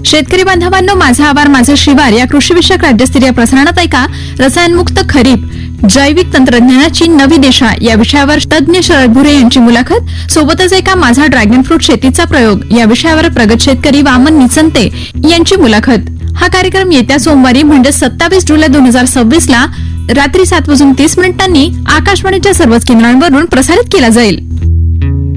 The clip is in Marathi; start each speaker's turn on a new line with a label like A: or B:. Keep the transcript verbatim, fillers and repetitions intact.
A: शेतकरी बांधवांनो, माझा आवार माझा शिवार या कृषीविषयक राज्यस्तरीय प्रसारणात ऐका रसायनमुक्त खरीप, जैविक तंत्रज्ञानाची नवी दिशा या विषयावर तज्ज्ञ शरद भुरे यांची मुलाखत. सोबतच एका माझा ड्रॅगन फ्रूट शेतीचा प्रयोग या विषयावर प्रगत शेतकरी वामन निचंते यांची मुलाखत. हा कार्यक्रम येत्या सोमवारी म्हणजे सत्तावीस जुलै दोन हजार सव्वीस ला रात्री सात वाजून तीस मिनिटांनी आकाशवाणीच्या सर्वच केंद्रांवरून प्रसारित केला जाईल.